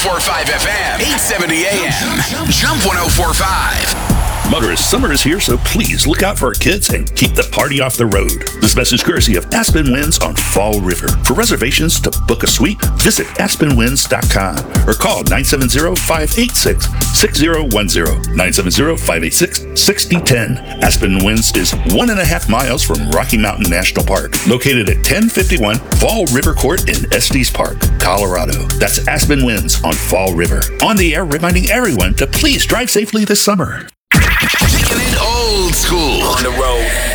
1045 FM, 870 AM. Jump 1045. Motorists, summer is here, so please look out for our kids and keep the party off the road. This message courtesy of Aspen Winds on Fall River. For reservations to book a suite, visit aspenwinds.com or call 970-586-6010, 970-586-6010. Aspen Winds is 1.5 miles from Rocky Mountain National Park, located at 1051 Fall River Court in Estes Park, Colorado. That's Aspen Winds on Fall River. On the air, reminding everyone to please drive safely this summer. Taking it old school. On the road.